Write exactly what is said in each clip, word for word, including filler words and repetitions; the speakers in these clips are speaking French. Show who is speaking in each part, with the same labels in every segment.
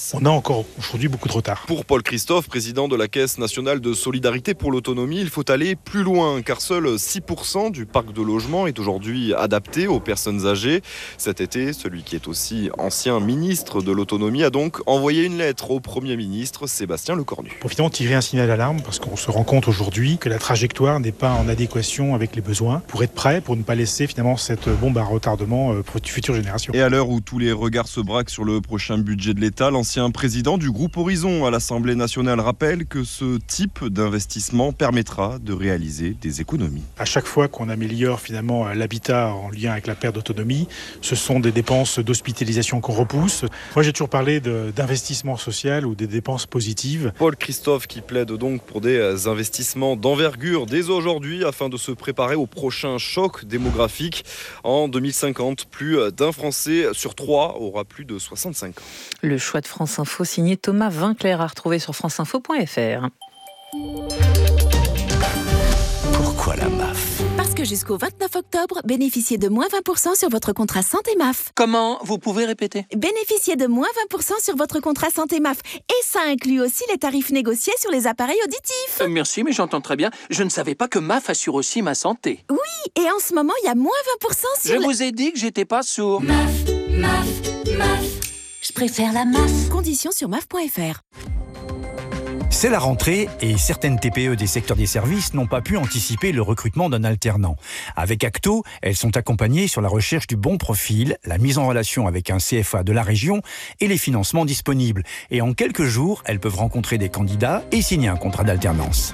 Speaker 1: On a encore aujourd'hui beaucoup de retard.
Speaker 2: Pour Paul Christophe, président de la Caisse nationale de solidarité pour l'autonomie, il faut aller plus loin car seul six pour cent du parc de logement est aujourd'hui adapté aux personnes âgées. Cet été, celui qui est aussi ancien ministre de l'autonomie a donc envoyé une lettre au Premier ministre Sébastien Lecornu.
Speaker 1: Pour finalement tirer un signal d'alarme parce qu'on se rend compte aujourd'hui que la trajectoire n'est pas en adéquation avec les besoins pour être prêt, pour ne pas laisser finalement cette bombe à retardement pour les futures générations.
Speaker 2: Et à l'heure où tous les regards se braquent sur le prochain budget de l'État, l'ancien président du groupe Horizon à l'Assemblée nationale rappelle que ce type d'investissement permettra de réaliser des économies.
Speaker 1: À chaque fois qu'on améliore finalement l'habitat en lien avec la perte d'autonomie, ce sont des dépenses d'hospitalisation qu'on repousse. Moi j'ai toujours parlé de, d'investissement social ou des dépenses positives.
Speaker 2: Paul Christophe qui plaide donc pour des investissements d'envergure dès aujourd'hui afin de se préparer au prochain choc démographique. En deux mille cinquante, plus d'un Français sur trois aura plus de soixante-cinq ans.
Speaker 3: Le choix de France Info signé Thomas Vinclair à retrouver sur franceinfo point f r.
Speaker 4: Pourquoi la M A F ?
Speaker 5: Parce que jusqu'au vingt-neuf octobre, bénéficiez de moins vingt pour cent sur votre contrat santé M A F.
Speaker 4: Comment ? Vous pouvez répéter ?
Speaker 5: Bénéficiez de moins vingt pour cent sur votre contrat santé M A F. Et ça inclut aussi les tarifs négociés sur les appareils auditifs.
Speaker 4: Euh, merci, mais j'entends très bien. Je ne savais pas que M A F assure aussi ma santé.
Speaker 5: Oui, et en ce moment, il y a moins vingt pour cent sur...
Speaker 4: Je
Speaker 5: le...
Speaker 4: vous ai dit que j'étais pas sourd.
Speaker 5: M A F, M A F, M A F. Je préfère la M A F. Conditions sur M A F point F R.
Speaker 6: C'est la rentrée et certaines T P E des secteurs des services n'ont pas pu anticiper le recrutement d'un alternant. Avec Acto, elles sont accompagnées sur la recherche du bon profil, la mise en relation avec un C F A de la région et les financements disponibles. Et en quelques jours, elles peuvent rencontrer des candidats et signer un contrat d'alternance.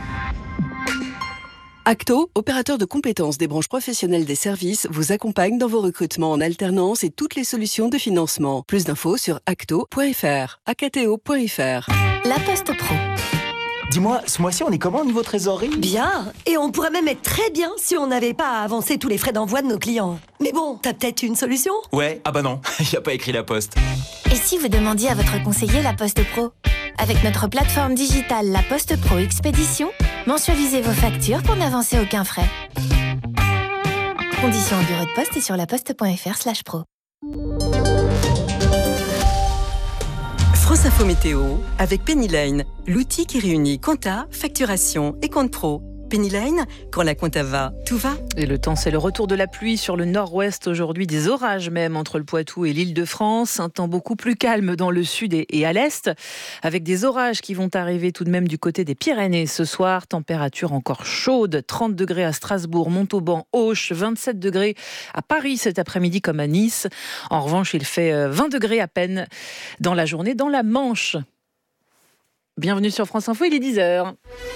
Speaker 7: Acto, opérateur de compétences des branches professionnelles des services, vous accompagne dans vos recrutements en alternance et toutes les solutions de financement. Plus d'infos sur acto point f r, acto point f r.
Speaker 5: La Poste Pro.
Speaker 8: Dis-moi, ce mois-ci, on est comment au niveau trésorerie ?
Speaker 9: Bien, et on pourrait même être très bien si on n'avait pas à avancer tous les frais d'envoi de nos clients. Mais bon, t'as peut-être une solution ?
Speaker 8: Ouais, ah bah non, il n'y a pas écrit La Poste.
Speaker 10: Et si vous demandiez à votre conseiller La Poste Pro ? Avec notre plateforme digitale La Poste Pro Expédition, mensualisez vos factures pour n'avancer aucun frais. Conditions en bureau de poste et sur laposte point f r slash pro.
Speaker 7: France Info Météo avec Penny Lane, l'outil qui réunit compta, facturation et compte pro. Penny Lane, quand la compta va, tout va.
Speaker 3: Et le temps, c'est le retour de la pluie sur le nord-ouest aujourd'hui, des orages même entre le Poitou et l'Île-de-France. Un temps beaucoup plus calme dans le sud et à l'est, avec des orages qui vont arriver tout de même du côté des Pyrénées ce soir. Température encore chaude, trente degrés à Strasbourg, Montauban, Auch, vingt-sept degrés à Paris cet après-midi comme à Nice. En revanche, il fait vingt degrés à peine dans la journée dans la Manche. Bienvenue sur France Info, il est dix heures.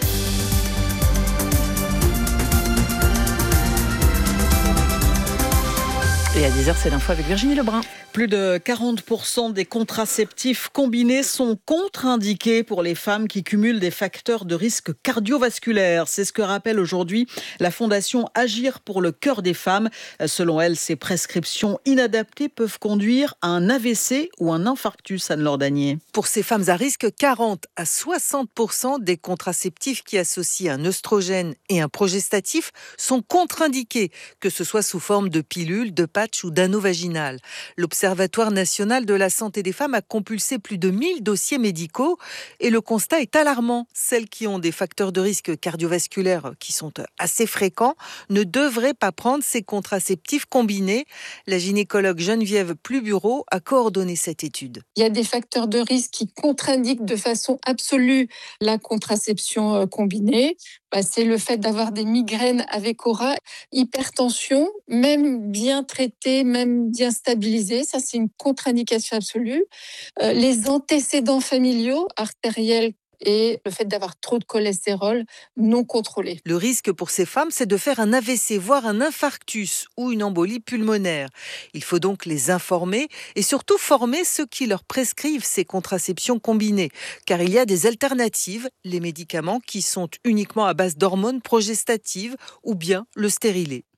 Speaker 3: Et à dix heures, c'est l'info avec Virginie Lebrun.
Speaker 11: Plus de quarante pour cent des contraceptifs combinés sont contre-indiqués pour les femmes qui cumulent des facteurs de risque cardiovasculaire. C'est ce que rappelle aujourd'hui la Fondation Agir pour le cœur des femmes. Selon elle, ces prescriptions inadaptées peuvent conduire à un A V C ou un infarctus, Anne-Laure Danier.
Speaker 12: Pour ces femmes à risque, quarante à soixante pour cent des contraceptifs qui associent un œstrogène et un progestatif sont contre-indiqués, que ce soit sous forme de pilules, de patch ou d'anneau vaginal. L'Observatoire national de la santé des femmes a compulsé plus de mille dossiers médicaux et le constat est alarmant. Celles qui ont des facteurs de risque cardiovasculaires qui sont assez fréquents ne devraient pas prendre ces contraceptifs combinés. La gynécologue Geneviève Plubureau a coordonné cette étude.
Speaker 13: Il y a des facteurs de risque qui contre-indiquent de façon absolue la contraception combinée. Bah, c'est le fait d'avoir des migraines avec aura, hypertension, même bien traitée, même bien stabilisée, ça c'est une contre-indication absolue. Euh, les antécédents familiaux, artériels, et le fait d'avoir trop de cholestérol non contrôlé.
Speaker 12: Le risque pour ces femmes, c'est de faire un A V C, voire un infarctus ou une embolie pulmonaire. Il faut donc les informer et surtout former ceux qui leur prescrivent ces contraceptions combinées. Car il y a des alternatives, les médicaments qui sont uniquement à base d'hormones progestatives ou bien le stérilet.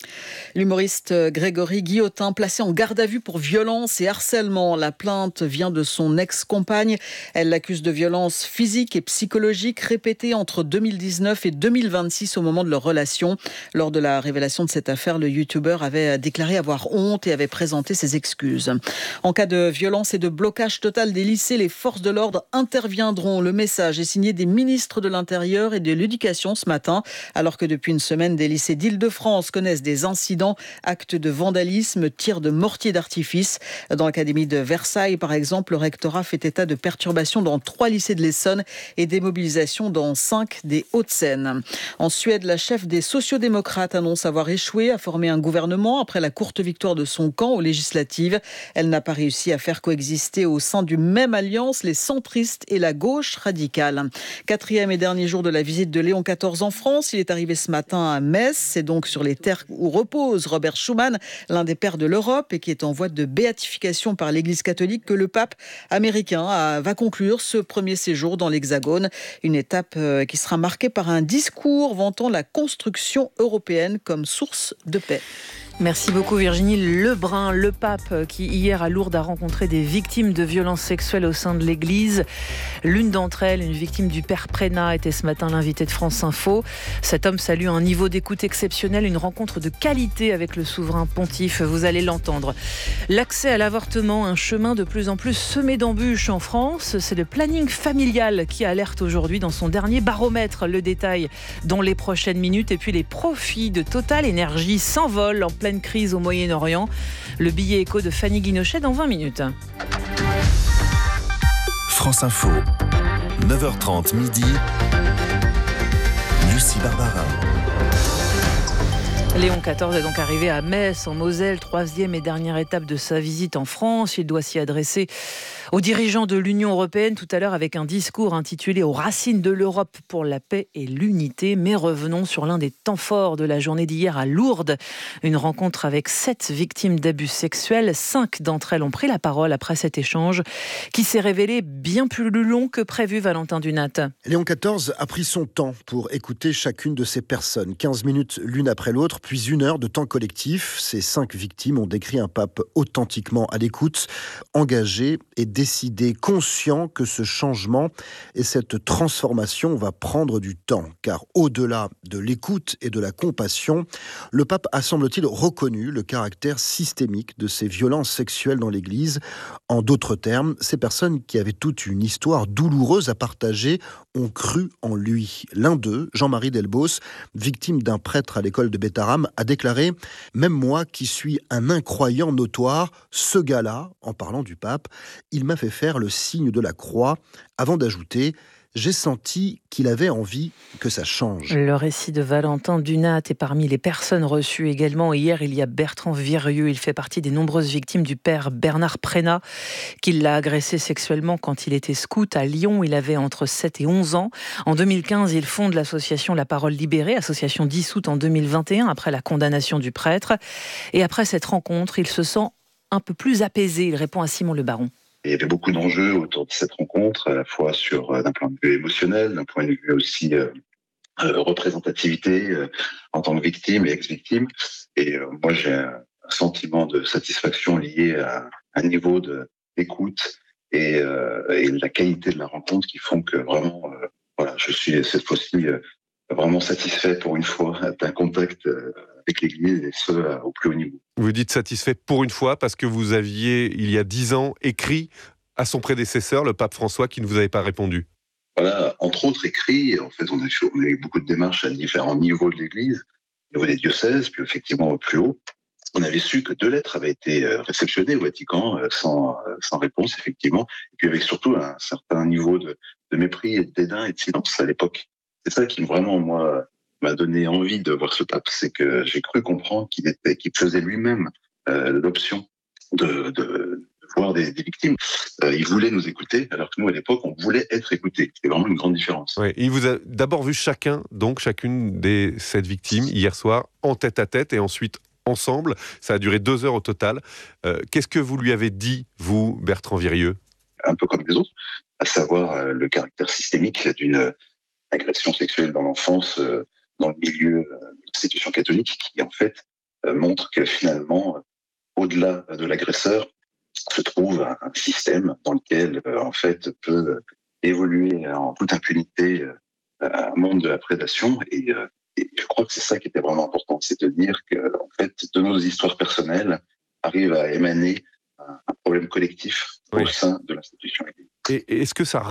Speaker 11: L'humoriste Grégory Guillotin, placé en garde à vue pour violence et harcèlement. La plainte vient de son ex-compagne. Elle l'accuse de violences physiques et psychologiques répétées entre deux mille dix-neuf et deux mille vingt-six au moment de leur relation. Lors de la révélation de cette affaire, le youtubeur avait déclaré avoir honte et avait présenté ses excuses. En cas de violence et de blocage total des lycées, les forces de l'ordre interviendront. Le message est signé des ministres de l'Intérieur et de l'Éducation ce matin, alors que depuis une semaine, des lycées d'Île-de-France connaissent des incidents, actes de vandalisme, tirs de mortiers d'artifice. Dans l'académie de Versailles, par exemple, le rectorat fait état de perturbations dans trois lycées de l'Essonne et des mobilisations dans cinq des Hauts-de-Seine. En Suède, la chef des sociodémocrates annonce avoir échoué à former un gouvernement après la courte victoire de son camp aux législatives. Elle n'a pas réussi à faire coexister au sein d'une même alliance les centristes et la gauche radicale. Quatrième et dernier jour de la visite de Léon quatorze en France. Il est arrivé ce matin à Metz. C'est donc sur les terres où repose Robert Schuman, l'un des pères de l'Europe et qui est en voie de béatification par l'Église catholique, que le pape américain va conclure ce premier séjour dans l'Hexagone. Une étape qui sera marquée par un discours vantant la construction européenne comme source de paix.
Speaker 3: Merci beaucoup Virginie. Lebrun, le pape qui hier à Lourdes a rencontré des victimes de violences sexuelles au sein de l'église. L'une d'entre elles, une victime du père Prénat, était ce matin l'invité de France Info. Cet homme salue un niveau d'écoute exceptionnel, une rencontre de qualité avec le souverain pontife, vous allez l'entendre. L'accès à l'avortement, un chemin de plus en plus semé d'embûches en France. C'est le planning familial qui alerte aujourd'hui dans son dernier baromètre. Le détail dans les prochaines minutes. Et puis les profits de Total Énergie s'envolent en pleine crise au Moyen-Orient. Le billet écho de Fanny Guinochet dans vingt minutes.
Speaker 14: France Info, neuf heures trente midi, Lucie Barbara.
Speaker 3: Léon quatorze est donc arrivé à Metz, en Moselle, troisième et dernière étape de sa visite en France. Il doit s'y adresser aux dirigeants de l'Union européenne tout à l'heure avec un discours intitulé « Aux racines de l'Europe pour la paix et l'unité ». Mais revenons sur l'un des temps forts de la journée d'hier à Lourdes. Une rencontre avec sept victimes d'abus sexuels. Cinq d'entre elles ont pris la parole après cet échange qui s'est révélé bien plus long que prévu, Valentin Dunat.
Speaker 15: Léon quatorze a pris son temps pour écouter chacune de ces personnes. quinze minutes l'une après l'autre, puis une heure de temps collectif. Ces cinq victimes ont décrit un pape authentiquement à l'écoute, engagé et décidé, conscient que ce changement et cette transformation va prendre du temps. Car au-delà de l'écoute et de la compassion, le pape a, semble-t-il, reconnu le caractère systémique de ces violences sexuelles dans l'Église. En d'autres termes, ces personnes qui avaient toute une histoire douloureuse à partager ont cru en lui. L'un d'eux, Jean-Marie Delbos, victime d'un prêtre à l'école de Bétharram, a déclaré « Même moi qui suis un incroyant notoire, ce gars-là, en parlant du pape, il m'a fait faire le signe de la croix » avant d'ajouter « J'ai senti qu'il avait envie que ça change ».
Speaker 3: Le récit de Valentin Dunat est parmi les personnes reçues également. Hier, il y a Bertrand Virieux. Il fait partie des nombreuses victimes du père Bernard Prénat, qui l'a agressé sexuellement quand il était scout à Lyon. Il avait entre sept et onze ans. En deux mille quinze, il fonde l'association La Parole Libérée, association dissoute en deux mille vingt et un après la condamnation du prêtre. Et après cette rencontre, il se sent un peu plus apaisé. Il répond à Simon Le Baron.
Speaker 16: Il y avait beaucoup d'enjeux autour de cette rencontre, à la fois sur euh, d'un point de vue émotionnel, d'un point de vue aussi euh, euh, représentativité euh, en tant que victime et ex-victime. Et euh, moi, j'ai un sentiment de satisfaction lié à un niveau de, d'écoute et, euh, et la qualité de la rencontre qui font que vraiment, euh, voilà, je suis cette fois-ci euh, vraiment satisfait pour une fois d'un contact euh, avec l'Église et ce, euh, au plus haut niveau.
Speaker 17: Vous dites satisfait pour une fois parce que vous aviez, il y a dix ans, écrit à son prédécesseur, le pape François, qui ne vous avait pas répondu.
Speaker 16: Voilà, entre autres écrits. En fait, on a, on a eu beaucoup de démarches à différents niveaux de l'Église, au niveau des diocèses, puis effectivement au plus haut. On avait su que deux lettres avaient été réceptionnées au Vatican sans, sans réponse, effectivement, et puis avec surtout un certain niveau de, de mépris et de dédain et de silence à l'époque. C'est ça qui vraiment, moi, m'a donné envie de voir ce pape, c'est que j'ai cru comprendre qu'il était, qu'il faisait lui-même euh, l'option de, de, de voir des, des victimes. Euh, il voulait nous écouter, alors que nous, à l'époque, on voulait être écoutés. C'est vraiment une grande différence.
Speaker 17: Ouais, il vous a d'abord vu chacun, donc chacune des sept victimes, hier soir, en tête à tête, et ensuite ensemble. Ça a duré deux heures au total. Euh, qu'est-ce que vous lui avez dit, vous, Bertrand Virieux ?
Speaker 16: Un peu comme les autres, à savoir euh, le caractère systémique d'une agression sexuelle dans l'enfance, euh, dans le milieu euh, de l'institution catholique, qui en fait euh, montre que finalement, au-delà de l'agresseur, se trouve un, un système dans lequel, euh, en fait, peut évoluer en toute impunité euh, un monde de la prédation. Et, euh, et je crois que c'est ça qui était vraiment important, c'est de dire que, en fait, de nos histoires personnelles arrive à émaner un, un problème collectif oui. au sein de l'institution.
Speaker 17: Et est-ce que ça